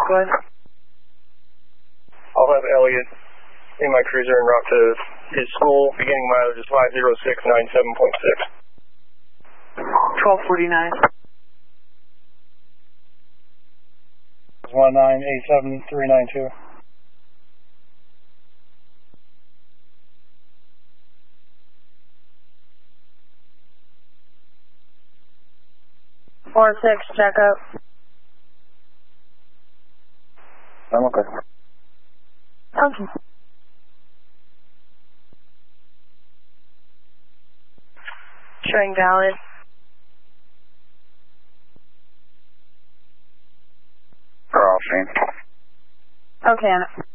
Go ahead. I'll have Elliot in my cruiser en route to his school. Beginning mileage is 50697.6. 1249. 1987392. Four six, check up. I'm okay. Okay. Showing valid. Crossing. Okay, Anna.